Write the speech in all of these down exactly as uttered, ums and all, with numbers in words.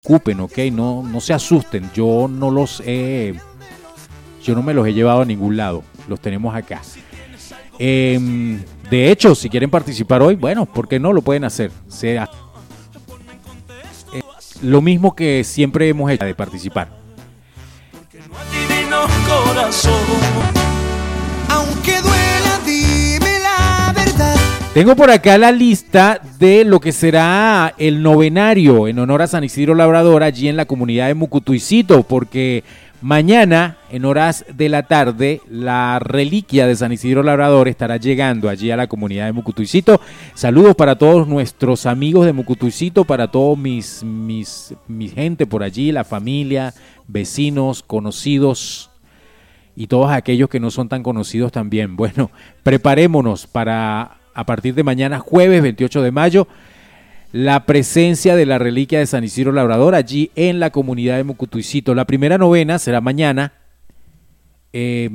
preocupen, ¿ok? No, no se asusten, yo no los he, yo no me los he llevado a ningún lado, los tenemos acá. Eh, de hecho, si quieren participar hoy, bueno, ¿por qué no? Lo pueden hacer. Sea eh, lo mismo que siempre hemos hecho de participar. Aunque duela, dime la verdad. Tengo por acá la lista de lo que será el novenario en honor a San Isidro Labrador allí en la comunidad de Mucutuicito, porque mañana, en horas de la tarde, la reliquia de San Isidro Labrador estará llegando allí a la comunidad de Mucutuicito. Saludos para todos nuestros amigos de Mucutuicito, para todos mis, mis, mi gente por allí, la familia, vecinos, conocidos y todos aquellos que no son tan conocidos también. Bueno, preparémonos para a partir de mañana, jueves veintiocho de mayo, la presencia de la reliquia de San Isidro Labrador allí en la comunidad de Mucutuicito. La primera novena será mañana. Eh,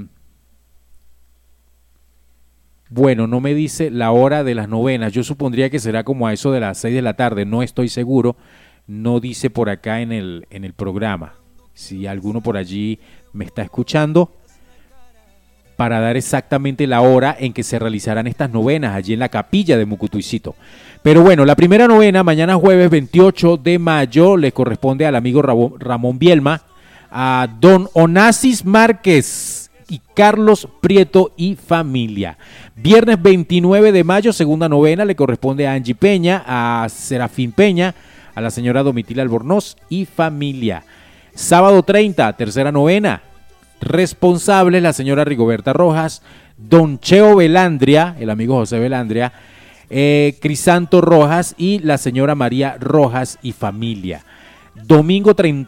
bueno, no me dice la hora de las novenas. Yo supondría que será como a eso de las seis de la tarde. No estoy seguro. No dice por acá en el, en el programa. Si alguno por allí me está escuchando, para dar exactamente la hora en que se realizarán estas novenas allí en la capilla de Mucutuicito. Pero bueno, la primera novena, mañana jueves veintiocho de mayo, le corresponde al amigo Ramón Bielma, a don Onassis Márquez y Carlos Prieto y familia. Viernes veintinueve de mayo, segunda novena, le corresponde a Angie Peña, a Serafín Peña, a la señora Domitila Albornoz y familia. Sábado treinta, tercera novena, responsables la señora Rigoberta Rojas, don Cheo Velandria, el amigo José Velandria, eh, Crisanto Rojas y la señora María Rojas y familia. Domingo treinta